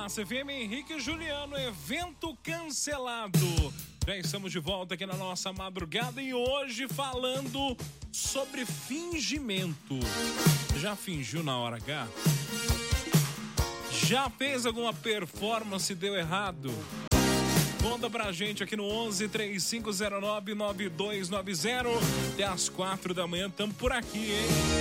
Massa FM, Henrique e Juliano, evento cancelado. Já estamos de volta aqui na nossa madrugada e hoje falando sobre fingimento. Já fingiu na hora H? Já fez alguma performance e deu errado? Conta pra gente aqui no 11-3509-9290. Até às 4 da manhã, tamo por aqui, hein?